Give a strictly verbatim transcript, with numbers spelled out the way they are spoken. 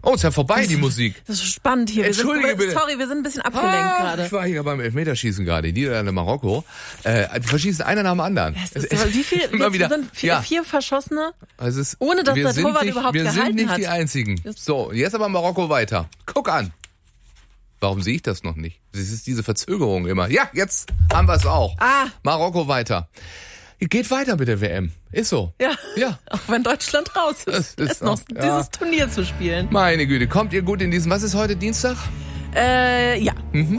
Oh, ist ja vorbei, die Musik. Das ist spannend hier. Wir Entschuldige sind, bitte. Sorry, wir sind ein bisschen abgelenkt Ah, gerade. ich war hier beim Elfmeterschießen gerade, in Niederlande, Marokko. Äh, die verschießen einer nach dem anderen. Es ist, es, wie viel? Immer Jetzt wieder. sind vier, Ja. vier Verschossene, Also es ist, ohne dass wir der sind Torwart nicht, überhaupt wir gehalten sind nicht hat. die Einzigen. So, jetzt aber Marokko weiter. Guck an. Warum sehe ich das noch nicht? Es ist diese Verzögerung immer. Ja, jetzt haben wir es auch. Ah. Marokko weiter. Geht weiter mit der W M. Ist so. Ja. Ja. Auch wenn Deutschland raus ist, Das ist ist noch so. Ja. dieses Turnier zu spielen. Meine Güte, kommt ihr gut in diesen, was ist heute, Dienstag? Äh, ja. Mhm.